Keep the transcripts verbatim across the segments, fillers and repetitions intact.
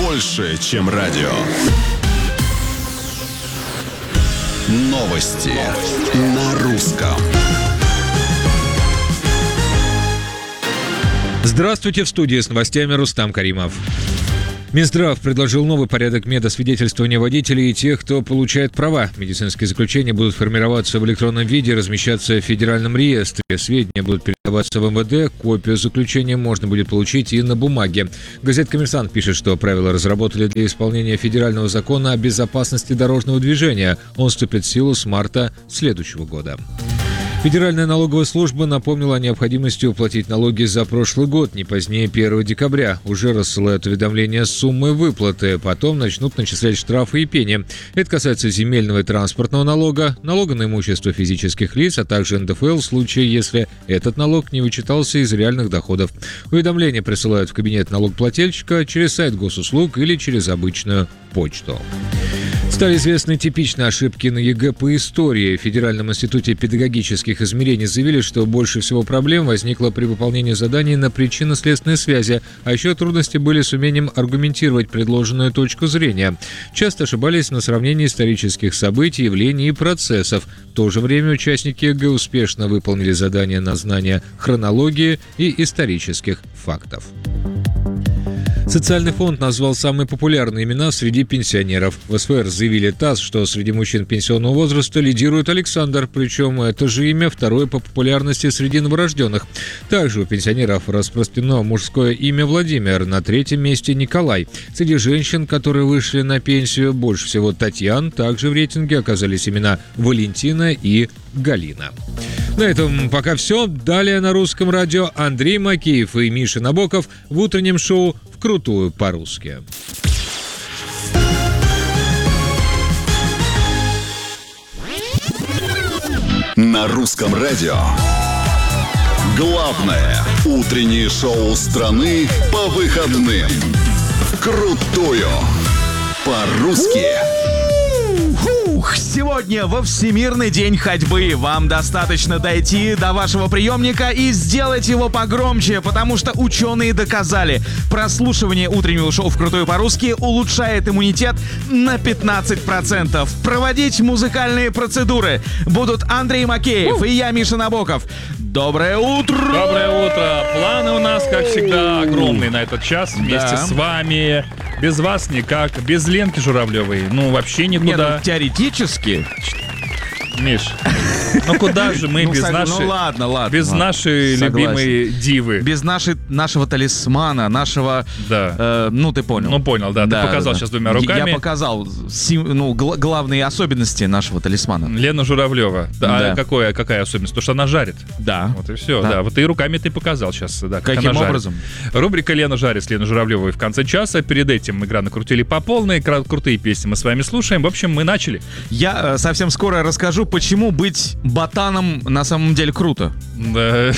больше, чем радио. Новости на русском. Здравствуйте, в студии с новостями Рустам Каримов. Минздрав предложил новый порядок медосвидетельствования водителей и тех, кто получает права. Медицинские заключения будут формироваться в электронном виде и размещаться в федеральном реестре. Сведения будут передаваться в эм вэ дэ. Копию заключения можно будет получить и на бумаге. Газета «Коммерсант» пишет, что правила разработали для исполнения федерального закона о безопасности дорожного движения. Он вступит в силу с марта следующего года. Федеральная налоговая служба напомнила о необходимости уплатить налоги за прошлый год не позднее первого декабря. Уже рассылают уведомления с суммой выплаты. Потом начнут начислять штрафы и пени. Это касается земельного и транспортного налога, налога на имущество физических лиц, а также эн дэ эф эл в случае, если этот налог не вычитался из реальных доходов. Уведомления присылают в кабинет налогоплательщика через сайт госуслуг или через обычную почту. Стали известны типичные ошибки на ЕГЭ по истории. В Федеральном институте педагогических измерений заявили, что больше всего проблем возникло при выполнении заданий на причинно-следственной связи, а еще трудности были с умением аргументировать предложенную точку зрения. Часто ошибались на сравнении исторических событий, явлений и процессов. В то же время участники ЕГЭ успешно выполнили задания на знание хронологии и исторических фактов. Социальный фонд назвал самые популярные имена среди пенсионеров. В эс вэ эр заявили ТАСС, что среди мужчин пенсионного возраста лидирует Александр, причем это же имя второе по популярности среди новорожденных. Также у пенсионеров распространено мужское имя Владимир, на третьем месте Николай. Среди женщин, которые вышли на пенсию, больше всего Татьян, также в рейтинге оказались имена Валентина и Галина. На этом пока все. Далее на русском радио Андрей Макеев и Миша Набоков в утреннем шоу «Вкрутую по-русски». На русском радио. Главное утреннее шоу страны по выходным. «Вкрутую по-русски». Сегодня во Всемирный день ходьбы. Вам достаточно дойти до вашего приемника и сделать его погромче, потому что ученые доказали, прослушивание утреннего шоу «Вкрутую по-русски» улучшает иммунитет на пятнадцать процентов. Проводить музыкальные процедуры будут Андрей Макеев и я, Миша Набоков. Доброе утро! Доброе утро! Планы у нас, как всегда, огромные на этот час. Вместе Да. с вами. Без вас никак. Без Ленки Журавлевой. Ну, вообще Не, никуда. ну, теоретически. Миш, ну куда же мы Ну, без сог- нашей... ну, ладно, ладно, Без ладно. нашей Согласен. любимой дивы. Без нашей, нашего талисмана, нашего... Да. э, ну, ты понял. Ну, понял, да. Ты показал сейчас двумя руками. Я, я показал сим- ну, гла- главные особенности нашего талисмана. Лена Журавлева. Да. Да. А какое, какая особенность? То, что она жарит. Да. Вот и все, Да. да. Вот и руками ты показал сейчас, да, как Каким она жарит. образом? Рубрика «Лена жарит» с Леной Журавлевой в конце часа. Перед этим игра накрутили по полной. Кра- Крутые песни мы с вами слушаем. В общем, мы начали. Я э, совсем скоро расскажу, почему быть ботаном на самом деле круто. Да.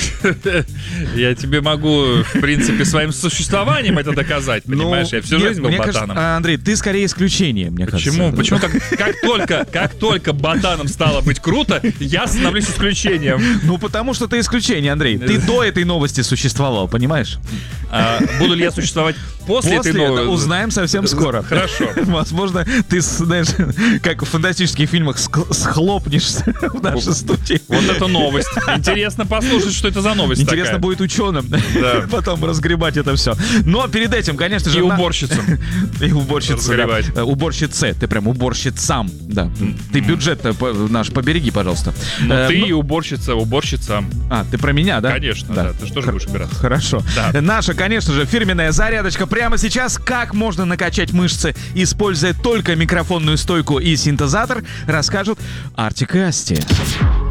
Я тебе могу, в принципе, своим существованием это доказать, понимаешь? Я всю нет, жизнь был мне кажется, ботаном. а, Андрей, ты скорее исключение, мне Почему? кажется. Почему как, как только, как только ботаном стало быть круто, я становлюсь исключением. Ну, потому что ты исключение, Андрей. Ты до этой новости существовал, понимаешь? А буду ли я существовать после, После этой новой... этого узнаем совсем скоро. Хорошо. Возможно, ты, знаешь, как в фантастических фильмах, ск- схлопнешься в нашей студии. Вот это новость. Интересно послушать, что это за новость Интересно такая. будет ученым Да. потом разгребать это все. Но перед этим, конечно же... И на- уборщицам. И уборщица, Разгребать. да. Э, Уборщице, ты прям уборщицам, да. Ты бюджет наш побереги, пожалуйста. Ну, Э, ты ну- и уборщица, уборщица. А, ты про меня, да? Конечно, да. Ты что же будешь убираться? Хорошо. Да. Наша, конечно же, фирменная зарядочка прямо сейчас. Как можно накачать мышцы, используя только микрофонную стойку и синтезатор, расскажут Артик и Асти.